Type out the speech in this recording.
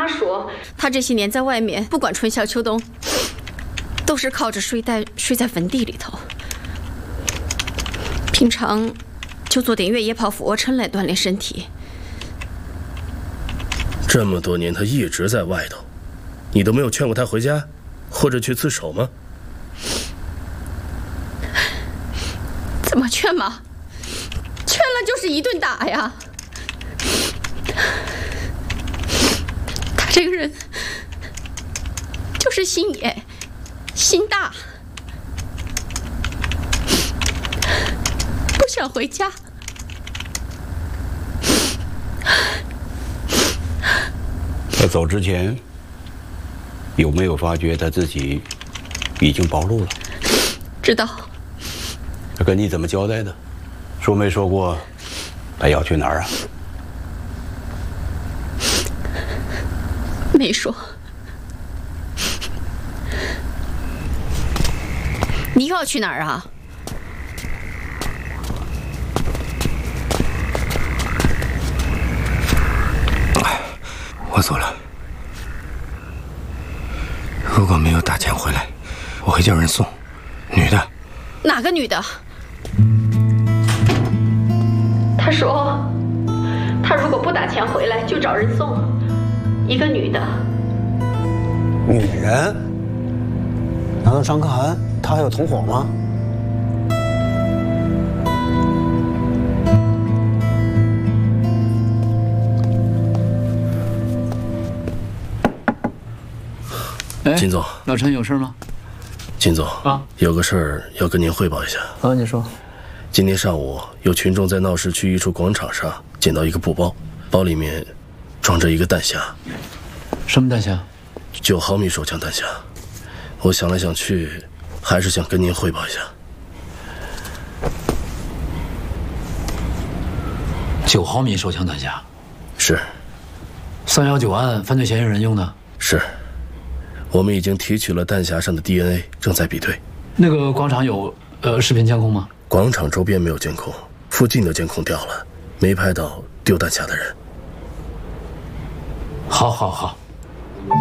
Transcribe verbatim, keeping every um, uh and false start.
说，他这些年在外面，不管春夏秋冬，都是靠着睡袋睡在坟地里头。平常就做点越野跑、俯卧撑来锻炼身体。 这么多年，他一直在外头，你都没有劝过他回家，或者去自首吗？ 怎么劝嘛？劝了就是一顿打呀！他这个人就是心野、心大，不想回家。 在走之前，有没有发觉他自己已经暴露了？ 知道。 他跟你怎么交代的？说没说过他要去哪儿啊？ 没说。你又要去哪儿啊？ 我走了。如果没有打钱回来，我会叫人送。女的。 哪个女的？他说，他如果不打钱回来，就找人送。一个女的。 女人？难道张可涵他还有同伙吗？ 金总， 老陈有事吗？ 金总啊， 有个事儿要跟您汇报一下。 啊，你说。 今天上午有群众在闹市区一处广场上捡到一个布包，包里面装着一个弹匣。 什么弹匣？ 九毫米手枪弹匣。我想来想去，还是想跟您汇报一下。 九毫米手枪弹匣。 是。 三幺九案犯罪嫌疑人用的。 是。我们已经提取了弹匣上的 D N A， 正在比对。 那个广场有呃视频监控吗？ 广场周边没有监控，附近的监控掉了，没拍到丢弹匣的人。 好，好，好。